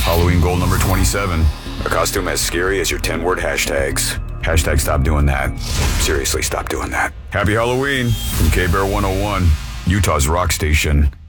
Halloween goal number 27. A costume as scary as your 10-word hashtags. Hashtag stop doing that. Seriously, stop doing that. Happy Halloween from K-Bear 101, Utah's rock station.